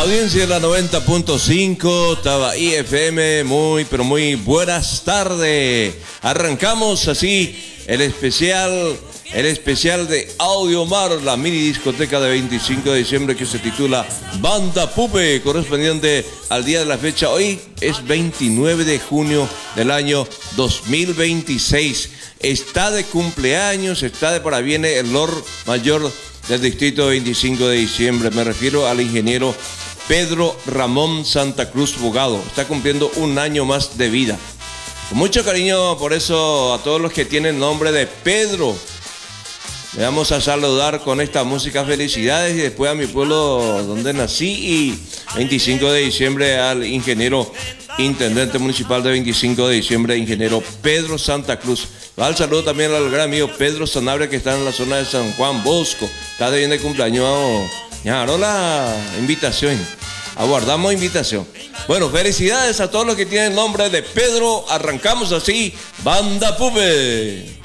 Audiencia de la 90.5, estaba IFM, muy buenas tardes. Arrancamos así el especial de Audiomar, la mini discoteca de 25 de diciembre que se titula Banda Pupe, correspondiente al día de la fecha. Hoy es 29 de junio del año 2026. Está de cumpleaños, está de parabienes el Lord Mayor del distrito 25 de diciembre. Me refiero al ingeniero Pedro Ramón Santa Cruz Bogado. Está cumpliendo un año más de vida. Con mucho cariño, por eso, a todos los que tienen nombre de Pedro, le vamos a saludar con esta música. Felicidades, y después a mi pueblo donde nací, y 25 de diciembre al ingeniero intendente municipal de 25 de diciembre, ingeniero Pedro Santa Cruz. Al saludo también al gran amigo Pedro Sanabria, que está en la zona de San Juan Bosco. Está de bien de cumpleaños. Ya, no la invitación. Aguardamos invitación. Bueno, felicidades a todos los que tienen nombre de Pedro. Arrancamos así, Banda Pupe.